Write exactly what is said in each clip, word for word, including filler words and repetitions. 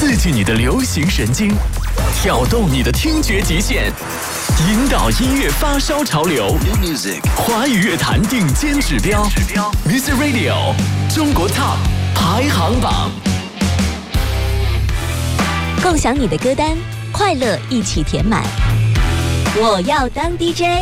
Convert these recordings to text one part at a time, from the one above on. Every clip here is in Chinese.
刺激你的流行神经，挑动你的听觉极限，引导音乐发烧潮流。华语乐坛顶尖指标 ，Music Radio 中国 Top 排行榜。 共享你的歌单，快乐一起填满。我要当 D J。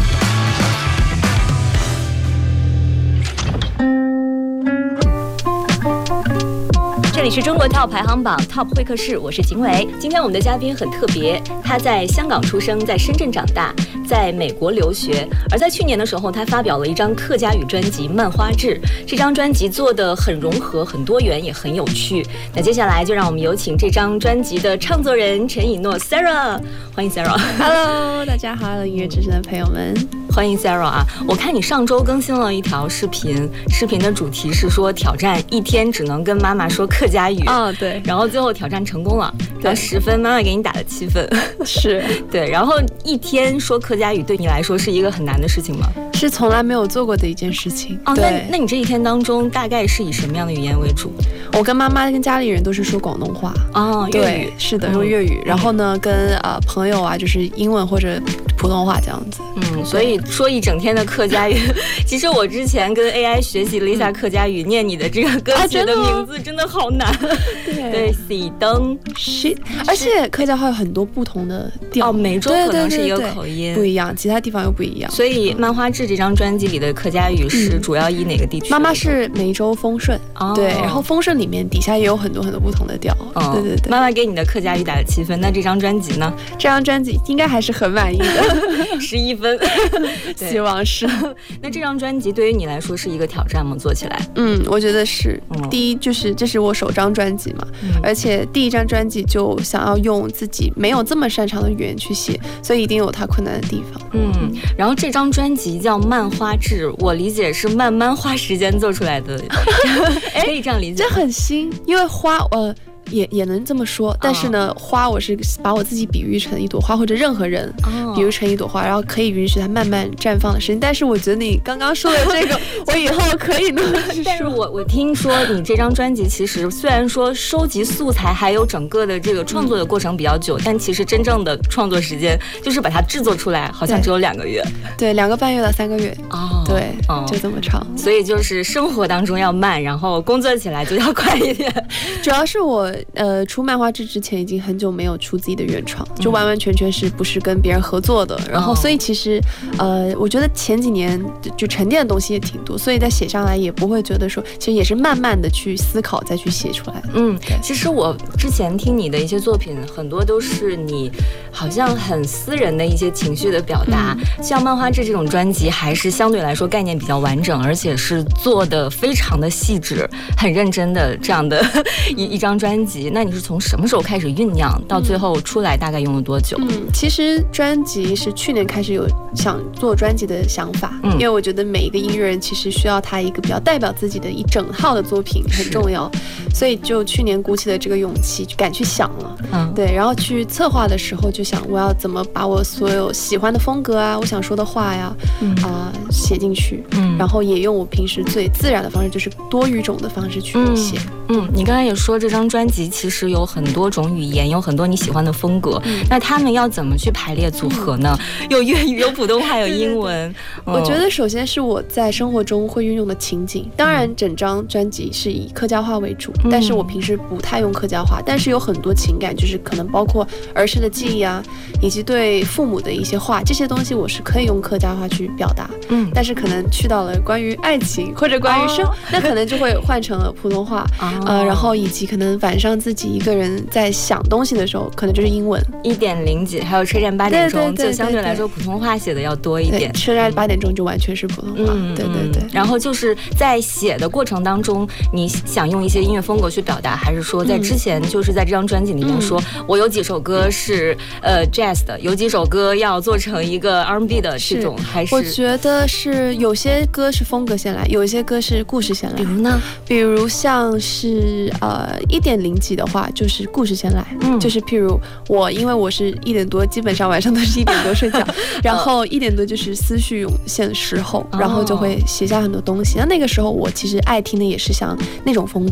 这里是中国 Top 排行榜 Top 会客室，我是景伟。今天我们的嘉宾很特别，他在香港出生，在深圳长大，在美国留学。而在去年的时候，他发表了一张客家语专辑《漫花志》。这张专辑做得很融合、很多元，也很有趣。那接下来就让我们有请这张专辑的唱作人陈以诺 Sarah， 欢迎 Sarah。Hello， 大家好，音乐之声的朋友们。 欢迎 Sarah 啊！我看你上周更新了一条视频，视频的主题是说挑战一天只能跟妈妈说客家语。 哦，对。然后最后挑战成功了，然后十分，妈妈给你打了七分。 是， 对。然后一天说客家语对你来说是一个很难的事情吗？ 是从来没有做过的一件事情。 哦，那那你这一天当中大概是以什么样的语言为主？ 我跟妈妈跟家里人都是说广东话。 哦，粤语。 是的，用粤语。然后呢，跟呃朋友啊，就是英文或者普通话这样子。 嗯，所以说一整天的客家语。其实我之前跟 A I 学习了一下客家语，念你的这个歌曲的名字真的好难。 对对，喜灯是，而且客家话有很多不同的调， 哦，每州可能是一个口音不一样，其他地方又不一样。 所以《漫花志》这张专辑里的客家语是主要以哪个地区？ 妈妈是梅州丰顺， 哦， 对，然后丰顺里面底下也有很多很多不同的调。 哦， 对对对。 妈妈给你的客家语打了七分，那这张专辑呢？ 这张专辑应该还是很满意的， 十一分， 希望是。 那这张专辑对于你来说是一个挑战吗？做起来？ 嗯，我觉得是。嗯、第一就是这是我首张专辑嘛，嗯、而且第一张专辑就想要用自己没有这么擅长的语言去写，所以一定有它困难的地方。 嗯，然后这张专辑叫《漫花志》，我理解是慢慢花时间做出来的，可以这样理解。 这很新，因为花呃。也也能这么说，但是呢，花我是把我自己比喻成一朵花，或者任何人比喻成一朵花，然后可以允许它慢慢绽放的时间。但是我觉得你刚刚说的这个，我以后可以那么去说。 但是我我听说你这张专辑其实虽然说收集素材还有整个的这个创作的过程比较久，嗯、但其实真正的创作时间就是把它制作出来，好像只有两个月。 对，两个半月到三个月。哦，对，哦、就这么长。 所以就是生活当中要慢，然后工作起来就要快一点。 主要是我。呃，出漫花志之前已经很久没有出自己的原创，就完完全全是不是跟别人合作的。嗯、然后，所以其实，呃，我觉得前几年就沉淀的东西也挺多，所以在写上来也不会觉得说，其实也是慢慢的去思考再去写出来的。 嗯，其实我之前听你的一些作品，很多都是你好像很私人的一些情绪的表达。嗯、像漫花志这种专辑，还是相对来说概念比较完整，而且是做的非常的细致、很认真的这样的一一张专辑。那你是从什么时候开始酝酿，到最后出来大概用了多久？ 嗯，其实专辑是去年开始有想做专辑的想法，嗯、因为我觉得每一个音乐人其实需要他一个比较代表自己的一整套的作品很重要，所以就去年鼓起了这个勇气，敢去想了。嗯，对，然后去策划的时候就想我要怎么把我所有喜欢的风格啊，我想说的话呀，嗯啊、呃、写进去，嗯，然后也用我平时最自然的方式，就是多语种的方式去写。 嗯，嗯你刚才也说这张专辑其实有很多种语言，有很多你喜欢的风格，嗯、那他们要怎么去排列组合呢？嗯、有粤语，有普通话，有英文。 嗯、我觉得首先是我在生活中会运用的情景，当然整张专辑是以客家话为主，嗯、但是我平时不太用客家话，但是有很多情感，就是可能包括儿时的记忆啊，以及对父母的一些话，这些东西我是可以用客家话去表达。嗯，但是可能去到了关于爱情或者关于生，哦、那可能就会换成了普通话。哦、呃，然后以及可能晚上自己一个人在想东西的时候，可能就是英文。 一点零几，还有车站八点钟，就相对来说普通话写的要多一点。 车站八点钟就完全是普通话。嗯，对对对。 然后就是在写的过程当中，你想用一些音乐风格去表达，还是说在之前就是在这张专辑里面说，嗯、我有几首歌是呃 jazz 的，有几首歌要做成一个 R and B 的这种，还是？ 我觉得是有些歌是风格先来，有一些歌是故事先来。 比如呢？ 比如像是呃一点零几的话，就是故事先来，嗯，就是譬如我，因为我是一点多，基本上晚上都是一点多睡觉，然后一点多就是思绪涌现的时候，然后就会写下很多东西。那那个时候我其实爱听的也是像那种风格，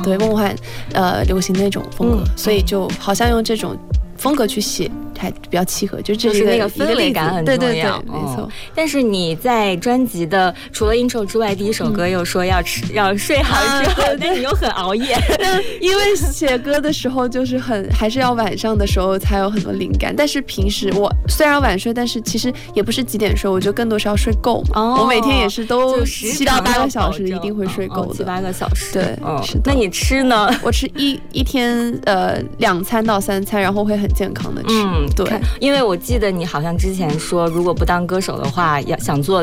对梦幻呃流行那种风格，所以就好像用这种风格去写还比较契合，就这是那个氛围感很重要。 对对对，没错。 但是你在专辑的除了 intro 之外，第一首歌又说要吃要睡好之后，但你又很熬夜， 因为写歌的时候就是很还是要晚上的时候才有很多灵感。但是平时我虽然晚睡，但是其实也不是几点睡，我就更多是要睡够嘛。哦，我每天也是都七到八个小时一定会睡够的， 七八个小时。 对， 嗯，是的。那你吃呢？ 我吃一一天呃两餐到三餐，然后会很健康的吃。嗯， 对，因为我记得你好像之前说，如果不当歌手的话，要想做